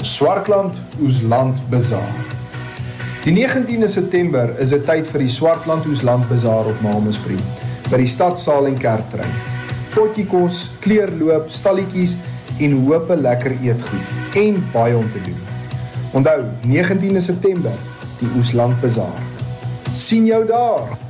Swartland Oesland Bazaar. Die 19de September is dit tyd vir die Swartland Oesland Bazaar op Malmesbury, by die stadsaal en kerktrein. Potjiekos, kleurloop, stalletjies en hoop lekker eetgoed en baie om te doen. Onthou, 19de September, die Oesland Bazaar. Sien jou daar!